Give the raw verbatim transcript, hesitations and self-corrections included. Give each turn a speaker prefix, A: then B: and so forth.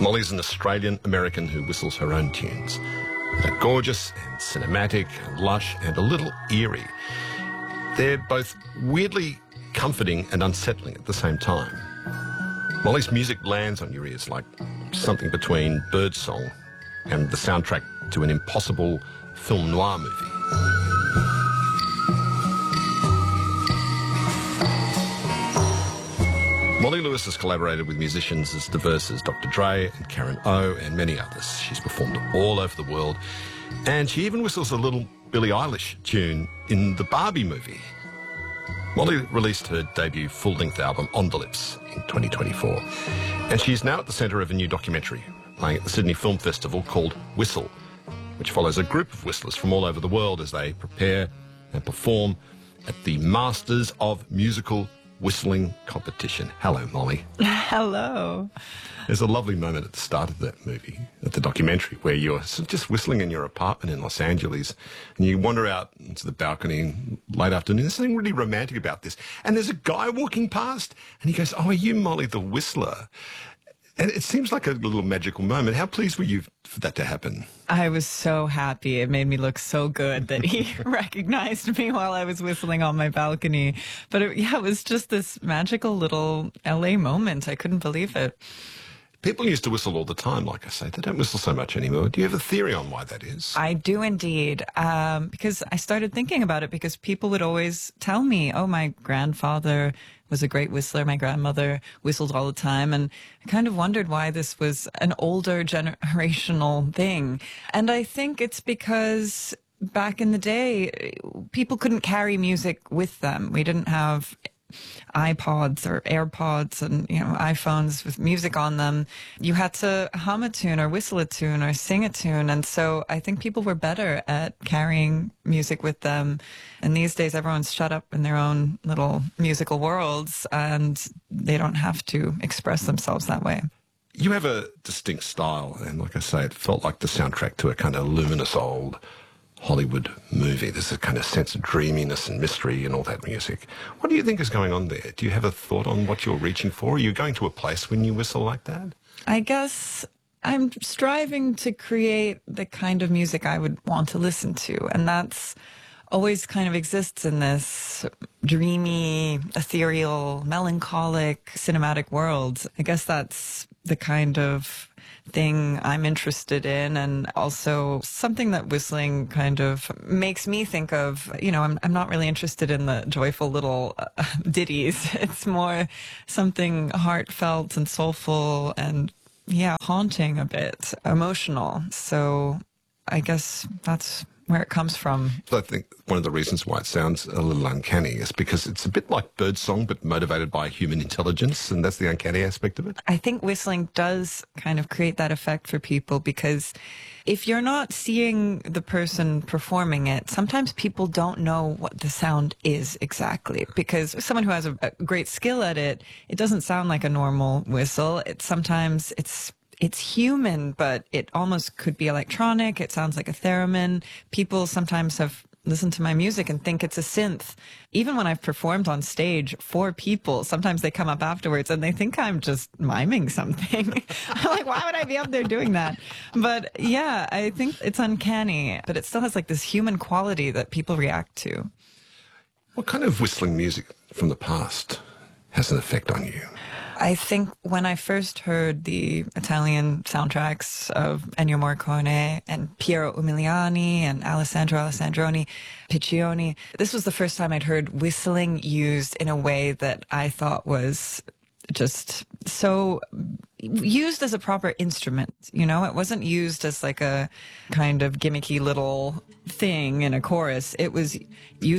A: Molly's an Australian-American who whistles her own tunes. They're gorgeous and cinematic and lush and a little eerie. They're both weirdly comforting and unsettling at the same time. Molly's music lands on your ears like something between birdsong and the soundtrack to an impossible film noir movie. Molly Lewis has collaborated with musicians as diverse as Doctor Dre and Karen O and many others. She's performed all over the world, and she even whistles a little Billie Eilish tune in the Barbie movie. Molly released her debut full-length album, On the Lips, in twenty twenty-four, and she's now at the centre of a new documentary playing at the Sydney Film Festival called Whistle, which follows a group of whistlers from all over the world as they prepare and perform at the Masters of Musical Whistling competition. Hello, Molly.
B: Hello.
A: There's a lovely moment at the start of that movie, at the documentary, where you're just whistling in your apartment in Los Angeles, and you wander out into the balcony late afternoon. There's something really romantic about this. And there's a guy walking past, and he goes, "Oh, are you Molly the Whistler?" And it seems like a little magical moment. How pleased were you for that to happen?
B: I was so happy. It made me look so good that he recognized me while I was whistling on my balcony. But it, yeah, it was just this magical little L A moment. I couldn't believe it.
A: People used to whistle all the time, like I say. They don't whistle so much anymore. Do you have a theory on why that is?
B: I do indeed, um, because I started thinking about it because people would always tell me, oh, my grandfather was a great whistler. My grandmother whistled all the time. And I kind of wondered why this was an older generational thing. And I think it's because back in the day, people couldn't carry music with them. We didn't have iPods or AirPods and, you know, iPhones with music on them. You had to hum a tune or whistle a tune or sing a tune. And so I think people were better at carrying music with them. And these days, everyone's shut up in their own little musical worlds and they don't have to express themselves that way.
A: You have a distinct style. And like I say, it felt like the soundtrack to a kind of luminous old Hollywood movie. There's a kind of sense of dreaminess and mystery and all that music. What do you think is going on there? Do you have a thought on what you're reaching for? Are you going to a place when you whistle like that?
B: I guess I'm striving to create the kind of music I would want to listen to. And that's always kind of exists in this dreamy, ethereal, melancholic, cinematic world. I guess that's the kind of thing I'm interested in, and also something that whistling kind of makes me think of. You know, I'm I'm not really interested in the joyful little uh, ditties. It's more something heartfelt and soulful and, yeah, haunting a bit, emotional. So I guess that's where it comes from.
A: I think one of the reasons why it sounds a little uncanny is because it's a bit like birdsong, but motivated by human intelligence, and that's the uncanny aspect of it.
B: I think whistling does kind of create that effect for people because if you're not seeing the person performing it, sometimes people don't know what the sound is exactly, because someone who has a, a great skill at it, it doesn't sound like a normal whistle. It sometimes it's It's human, but it almost could be electronic. It sounds like a theremin. People sometimes have listened to my music and think it's a synth. Even when I've performed on stage for people, sometimes they come up afterwards and they think I'm just miming something. I'm like, why would I be up there doing that? But yeah, I think it's uncanny, but it still has like this human quality that people react to.
A: What kind of whistling music from the past has an effect on you?
B: I think when I first heard the Italian soundtracks of Ennio Morricone and Piero Umiliani and Alessandro Alessandroni, Piccioni, this was the first time I'd heard whistling used in a way that I thought was just so used as a proper instrument. You know, it wasn't used as like a kind of gimmicky little thing in a chorus. It was used